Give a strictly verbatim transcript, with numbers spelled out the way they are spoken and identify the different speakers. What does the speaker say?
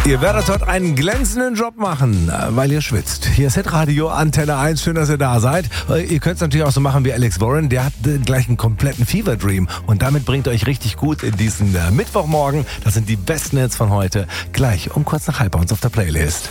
Speaker 1: Ihr werdet heute einen glänzenden Job machen, weil ihr schwitzt. Hier ist Hitradio Antenne eins, schön, dass ihr da seid. Ihr könnt es natürlich auch so machen wie Alex Warren, der hat gleich einen kompletten Fever Dream und damit bringt euch richtig gut in diesen Mittwochmorgen. Das sind die besten Hits von heute, gleich um kurz nach halb bei uns auf der Playlist.